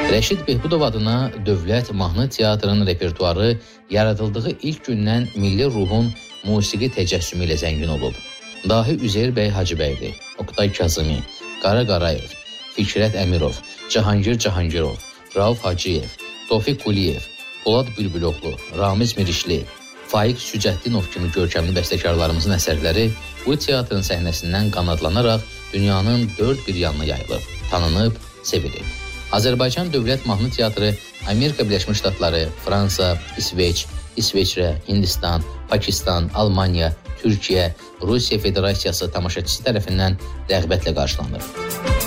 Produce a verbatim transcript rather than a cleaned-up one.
Rəşid Behbudov adına Dövlət Mahnı Teatrının repertuarı yaradıldığı ilk gündən milli ruhun musiqi təcəssümü ilə zəngin olub. Dahi Üzeyir bəy Hacıbəyli, Oqtay Kazımi, Qara Qarayev, Fikrət Əmirov, Cahangir Cahangirov, Rauf Hacıyev, Tofiq Quliyev, Polad Bülbüloğlu, Ramiz Mirişli, Faiq Sücəddinov kimi görkəmli bəstəkarlarımızın əsərləri bu teatrın səhnəsindən qanadlanaraq dünyanın dörd bir yanına yayılıb, tanınıb, sevilib. Azərbaycan Dövlət Mahnı Teatrı Amerika Birləşmiş Ştatları, Fransa, İsveç, İsveçrə, Hindistan, Pakistan, Almaniya, Türkiyə, Rusiya Federasiyası tamaşaçısı tərəfindən rəğbətlə qarşılanır.